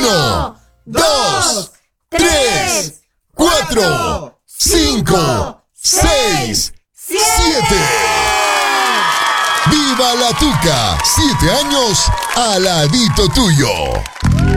1, 2, 3, 4, 5, 6, 7. ¡Viva la Tuca! 7 años al ladito tuyo.